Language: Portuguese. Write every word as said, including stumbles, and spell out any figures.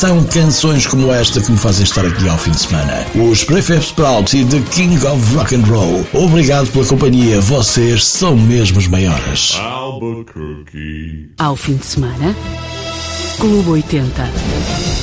são canções como esta que me fazem estar aqui ao fim de semana. Os Prefab Sprout e The King of Rock and Roll. Obrigado pela companhia, vocês são mesmo os maiores. Albuquerque. Ao fim de semana, Clube oitenta.